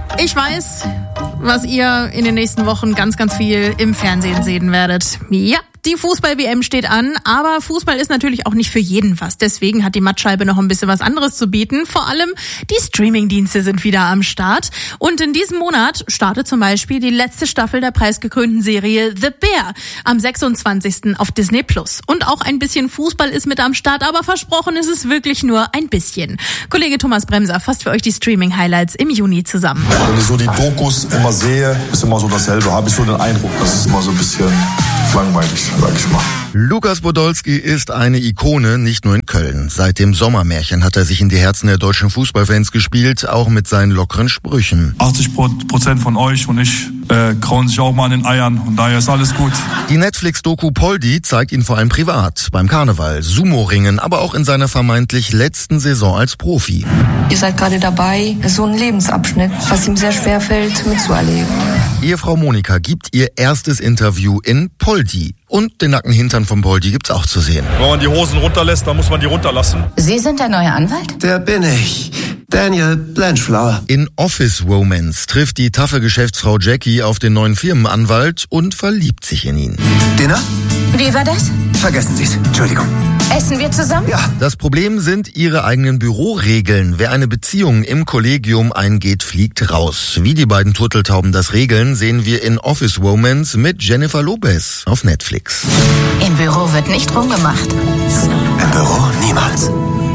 Ich weiß, was ihr in den nächsten Wochen ganz, ganz viel im Fernsehen sehen werdet. Ja, die Fußball-WM steht an, aber Fußball ist natürlich auch nicht für jeden was. Deswegen hat die Mattscheibe noch ein bisschen was anderes zu bieten. Vor allem die Streaming-Dienste sind wieder am Start. Und in diesem Monat startet zum Beispiel die letzte Staffel der preisgekrönten Serie The Bear am 26. auf Disney+. Und auch ein bisschen Fußball ist mit am Start, aber versprochen ist es wirklich nur ein bisschen. Kollege Thomas Bremser fasst für euch die Streaming-Highlights im Juni zusammen. Wenn ich so die Dokus immer sehe, ist immer so dasselbe. Habe ich so den Eindruck, das ist immer so ein bisschen langweilig, sag ich mal. Lukas Podolski ist eine Ikone, nicht nur in Köln. Seit dem Sommermärchen hat er sich in die Herzen der deutschen Fußballfans gespielt, auch mit seinen lockeren Sprüchen. 80% von euch und ich krauen sich auch mal an den Eiern und daher ist alles gut. Die Netflix-Doku Poldi zeigt ihn vor allem privat, beim Karneval, Sumo-Ringen, aber auch in seiner vermeintlich letzten Saison als Profi. Ihr seid gerade dabei, so einen Lebensabschnitt, was ihm sehr schwer fällt, mitzuerleben. Ehefrau Monika gibt ihr erstes Interview in Poldi. Und den nackten Hintern von Poldi gibt's auch zu sehen. Wenn man die Hosen runterlässt, dann muss man die runterlassen. Sie sind der neue Anwalt? Der bin ich. Daniel Blanchflower. In Office Romance trifft die taffe Geschäftsfrau Jackie auf den neuen Firmenanwalt und verliebt sich in ihn. Dinner? Wie war das? Vergessen Sie's. Entschuldigung. Essen wir zusammen? Ja. Das Problem sind ihre eigenen Büroregeln. Wer eine Beziehung im Kollegium eingeht, fliegt raus. Wie die beiden Turteltauben das regeln, sehen wir in Office Romance mit Jennifer Lopez auf Netflix. Im Büro wird nicht rumgemacht. Im Büro niemals.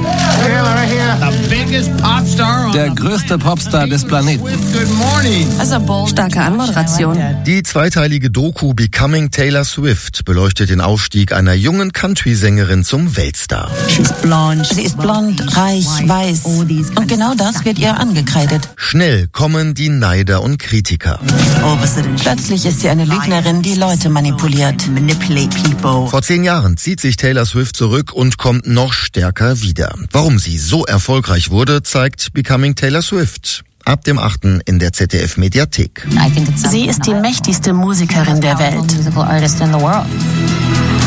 Der größte Popstar des Planeten. Starke Anmoderation. Die zweiteilige Doku Becoming Taylor Swift beleuchtet den Aufstieg einer jungen Country-Sängerin zum Weltstar. Sie ist blond, reich, weiß. Und genau das wird ihr angekreidet. Schnell kommen die Neider und Kritiker. Plötzlich ist sie eine Lügnerin, die Leute manipuliert. Vor 10 Jahren zieht sich Taylor Swift zurück und kommt noch stärker wieder. Warum sie so erfolgreich wurde, zeigt Becoming Taylor Swift. Ab dem 8. in der ZDF-Mediathek. Sie ist die mächtigste Musikerin der Welt.